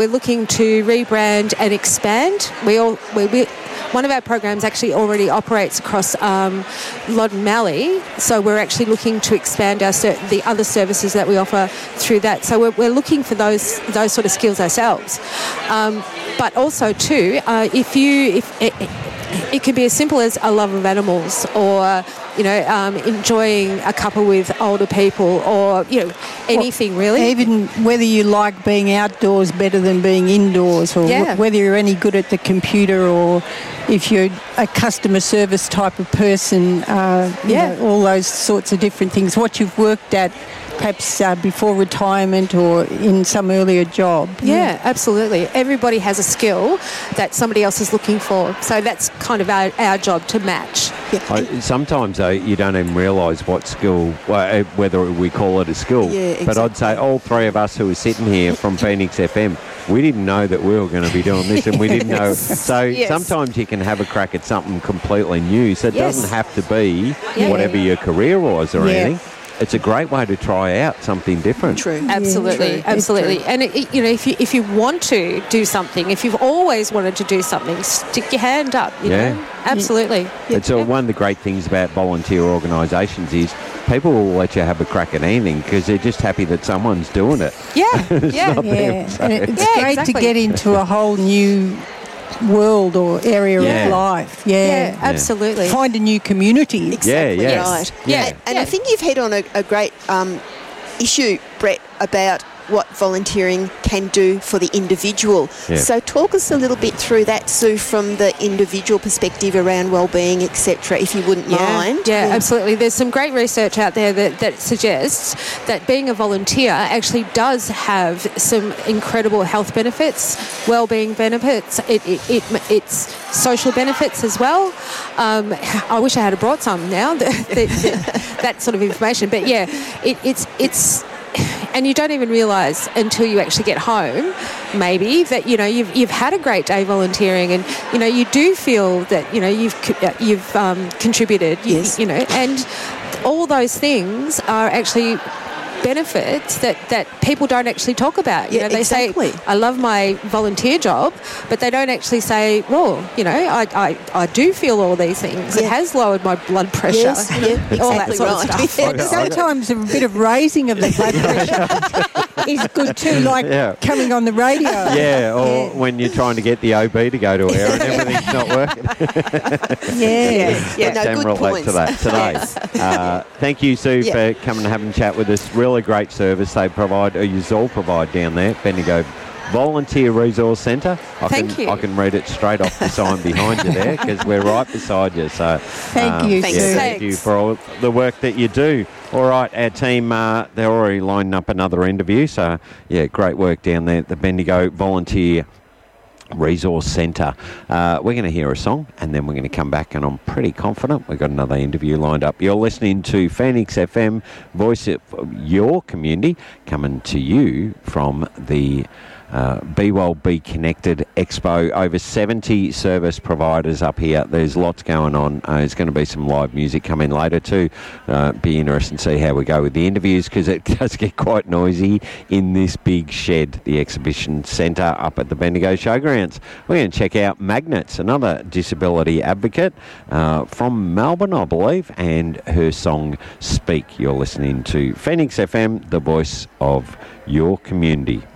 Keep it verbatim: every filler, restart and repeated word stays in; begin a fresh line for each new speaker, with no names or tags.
We're looking to rebrand and expand. We all we, we one of our programs actually already operates across um, Loddon Mallee, so we're actually looking to expand our ser- the other services that we offer through that. So we're, we're looking for those those sort of skills ourselves. Um, but also too, uh, if you if it, it can be as simple as a love of animals, or you know, um, enjoying a cuppa with older people, or you know, anything well, really.
Even whether you like being outdoors better than being indoors, or
yeah.
w- whether you're any good at the computer, or if you're a customer service type of person, uh, you
yeah,
know, all those sorts of different things. What you've worked at, perhaps uh, before retirement or in some earlier job.
Yeah, yeah, absolutely. Everybody has a skill that somebody else is looking for. So that's kind of our, our job to match.
Yeah. I, sometimes, though, you don't even realise what skill, well, whether we call it a skill.
Yeah, exactly.
But I'd say all three of us who are sitting here from Phoenix F M, we didn't know that we were going to be doing this, and we didn't know. So
yes.
sometimes you can have a crack at something completely new. So it
yes.
doesn't have to be
yeah.
whatever your career was or
yeah.
anything. It's a great way to try out something different.
True.
Absolutely,
yeah, true.
absolutely. And it, it, you know, if you if you want to do something, if you've always wanted to do something, stick your hand up. You
yeah.
know? Absolutely.
Yeah. It's yeah. one of the great things about volunteer organisations is people will let you have a crack at anything because they're just happy that someone's doing it.
Yeah, yeah,
not
yeah.
them, so.
And it's
yeah,
great
exactly.
to get into a whole new world or area
yeah.
of life. Yeah,
yeah, absolutely.
Find a new community.
Exactly
yeah, yeah.
right.
Yeah.
And, and
yeah.
I think you've hit on a, a great um, issue, Brett, about what volunteering can do for the individual.
Yeah.
So talk us a little bit through that, Sue, from the individual perspective around wellbeing, et cetera, if you wouldn't
yeah.
mind.
Yeah, yeah, absolutely. There's some great research out there that, that suggests that being a volunteer actually does have some incredible health benefits, wellbeing benefits. It, it, it it's social benefits as well. Um, I wish I had brought some now, that, that, that sort of information. But yeah, it, it's it's. And you don't even realise until you actually get home, maybe, that you know you've you've had a great day volunteering, and you know you do feel that you know you've you've um, contributed,
yes.
you, you know, and all those things are actually benefits that, that people don't actually talk about. You
yeah,
know, they
exactly.
say, I love my volunteer job, but they don't actually say, well, you know, I I, I do feel all these things.
Yeah.
It has lowered my blood pressure.
Yes, yeah, exactly
all that sort
right.
of stuff.
And sometimes a bit of raising of the blood pressure is good too, like
Yeah.
coming on the radio.
Yeah, or
Yeah.
when you're trying to get the O B to go to air and everything's not working.
Yeah.
Yeah, yeah, no,
Can
good
relate
points.
to that today. uh, thank you, Sue,
Yeah.
for coming and having a chat with us. Really great service they provide, or you all provide down there, Bendigo Volunteer Resource Centre. I
Thank
can,
you.
I can read it straight off the sign behind you there because we're right beside you. So
Thank
um,
you,
yeah,
Sue.
thank
Thanks.
you for all the work that you do. All right, our team, uh, they're already lining up another interview. So, yeah, great work down there at the Bendigo Volunteer Resource Centre. Uh, we're going to hear a song and then we're going to come back, and I'm pretty confident we've got another interview lined up. You're listening to Phoenix F M, voice of your community, coming to you from the Uh, Be Well, Be Connected Expo. Over seventy service providers up here. There's lots going on. Uh, there's going to be some live music coming later too. Uh, be interesting to see how we go with the interviews, because it does get quite noisy in this big shed, the exhibition centre up at the Bendigo Showgrounds. We're going to check out Magnets, another disability advocate uh, from Melbourne, I believe, and her song Speak. You're listening to Phoenix F M, the voice of your community.